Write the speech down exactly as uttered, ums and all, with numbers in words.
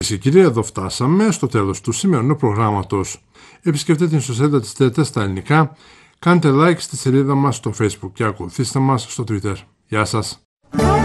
Και κύριε, εδώ φτάσαμε στο τέλος του σημερινού προγράμματος. Επισκεφτείτε την ιστοσελίδα της ΤΕΤ στα ελληνικά, κάντε like στη σελίδα μας στο Facebook και ακολουθήστε μας στο Twitter. Γεια σας!